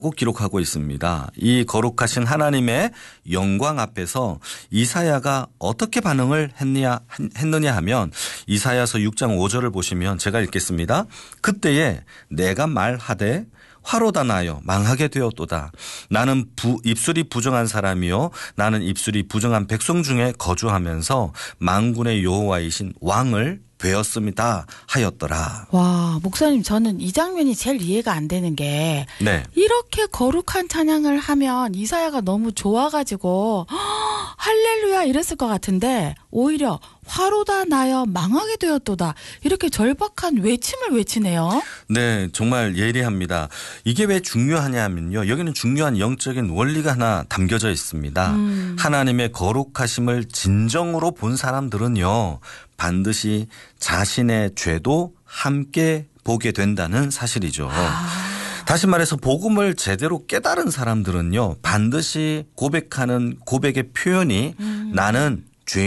기록하고 있습니다. 이 거룩하신 하나님의 영광 앞에서 이사야가 어떻게 반응을 했느냐 하면 이사야서 6장 5절을 보시면 제가 읽겠습니다. 그때에 내가 말하되 화로다 나여 망하게 되었도다. 나는 입술이 부정한 사람이요 나는 입술이 부정한 백성 중에 거주하면서 만군의 여호와이신 왕을 되었습니다 하였더라. 와, 목사님 저는 이 장면이 제일 이해가 안 되는 게 네. 이렇게 거룩한 찬양을 하면 이사야가 너무 좋아가지고 할렐루야 이랬을 것 같은데 오히려 화로다 나여 망하게 되었도다 이렇게 절박한 외침을 외치네요. 네, 정말 예리합니다. 이게 왜 중요하냐면요. 여기는 중요한 영적인 원리가 하나 담겨져 있습니다. 하나님의 거룩하심을 진정으로 본 사람들은요. 반드시 자신의 죄도 함께 보게 된다는 사실이죠. 다시 말해서 복음을 제대로 깨달은 사람들은요. 반드시 고백하는 고백의 표현이 나는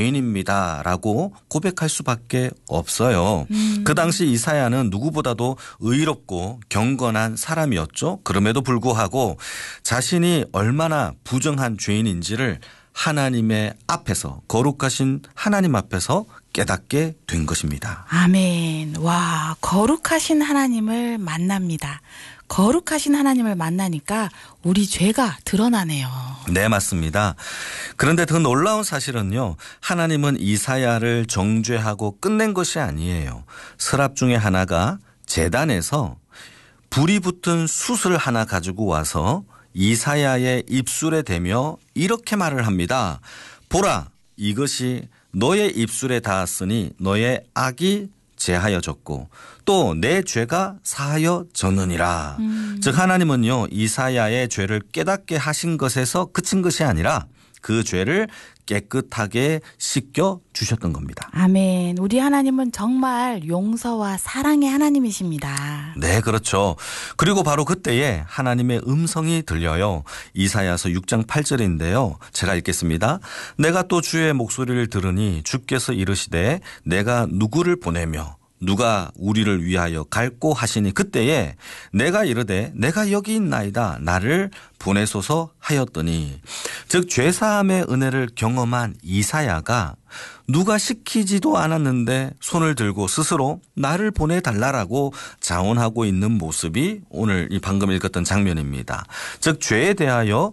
죄인입니다라고 고백할 수밖에 없어요. 그 당시 이사야는 누구보다도 의롭고 경건한 사람이었죠. 그럼에도 불구하고 자신이 얼마나 부정한 죄인인지를 하나님의 앞에서 거룩하신 하나님 앞에서 깨닫게 된 것입니다. 아멘. 와, 거룩하신 하나님을 만납니다. 거룩하신 하나님을 만나니까 우리 죄가 드러나네요. 네, 맞습니다. 그런데 더 놀라운 사실은요. 하나님은 이사야를 정죄하고 끝낸 것이 아니에요. 서랍 중에 하나가 제단에서 불이 붙은 숯을 하나 가지고 와서 이사야의 입술에 대며 이렇게 말을 합니다. 보라, 이것이 너의 입술에 닿았으니 너의 악이 제하여졌고 또 내 죄가 사하여졌느니라. 즉 하나님은요 이사야의 죄를 깨닫게 하신 것에서 그친 것이 아니라 그 죄를 깨끗하게 씻겨 주셨던 겁니다. 아멘. 우리 하나님은 정말 용서와 사랑의 하나님이십니다. 네, 그렇죠. 그리고 바로 그때에 하나님의 음성이 들려요. 이사야서 6장 8절인데요. 제가 읽겠습니다. 내가 또 주의 목소리를 들으니 주께서 이르시되 내가 누구를 보내며 누가 우리를 위하여 갈고 하시니 그때에 내가 이르되 내가 여기 있나이다 나를 보내소서 하였더니 즉 죄사함의 은혜를 경험한 이사야가 누가 시키지도 않았는데 손을 들고 스스로 나를 보내달라라고 자원하고 있는 모습이 오늘 이 방금 읽었던 장면입니다. 즉 죄에 대하여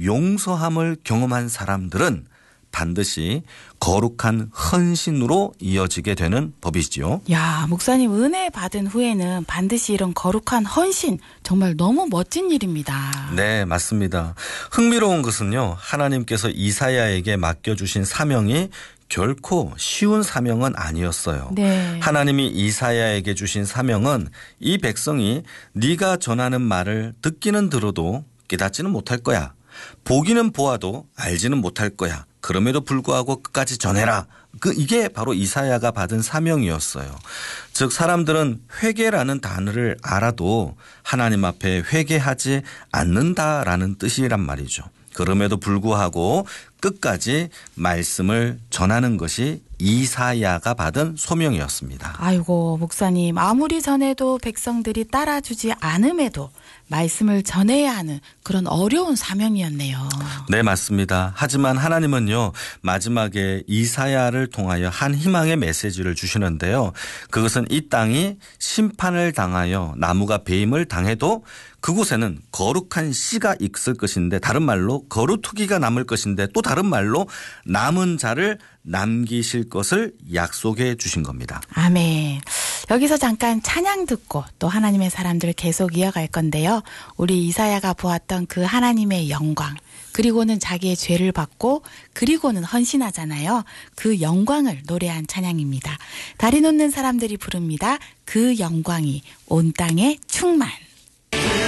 용서함을 경험한 사람들은 반드시 거룩한 헌신으로 이어지게 되는 법이지요. 야, 목사님 은혜 받은 후에는 반드시 이런 거룩한 헌신 정말 너무 멋진 일입니다. 네, 맞습니다. 흥미로운 것은요. 하나님께서 이사야에게 맡겨주신 사명이 결코 쉬운 사명은 아니었어요. 네. 하나님이 이사야에게 주신 사명은 이 백성이 네가 전하는 말을 듣기는 들어도 깨닫지는 못할 거야. 보기는 보아도 알지는 못할 거야. 그럼에도 불구하고 끝까지 전해라. 이게 바로 이사야가 받은 사명이었어요. 즉 사람들은 회개라는 단어를 알아도 하나님 앞에 회개하지 않는다라는 뜻이란 말이죠. 그럼에도 불구하고 끝까지 말씀을 전하는 것이 이사야가 받은 소명이었습니다. 아이고 목사님 아무리 전해도 백성들이 따라주지 않음에도 말씀을 전해야 하는 그런 어려운 사명이었네요. 네, 맞습니다. 하지만 하나님은요 마지막에 이사야를 통하여 한 희망의 메시지를 주시는데요. 그것은 이 땅이 심판을 당하여 나무가 배임을 당해도 그곳에는 거룩한 씨가 있을 것인데 다른 말로 거루투기가 남을 것인데 또 다른 말로 남은 자를 남기실 것을 약속해 주신 겁니다. 아멘. 여기서 잠깐 찬양 듣고 또 하나님의 사람들 계속 이어갈 건데요. 우리 이사야가 보았던 그 하나님의 영광 그리고는 자기의 죄를 받고 그리고는 헌신하잖아요. 그 영광을 노래한 찬양입니다. 다리 놓는 사람들이 부릅니다. 그 영광이 온 땅에 충만.